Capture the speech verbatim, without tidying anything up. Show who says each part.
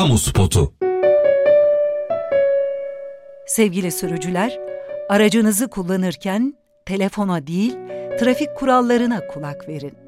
Speaker 1: Kamu spotu.
Speaker 2: Sevgili sürücüler, aracınızı kullanırken telefona değil, trafik kurallarına kulak verin.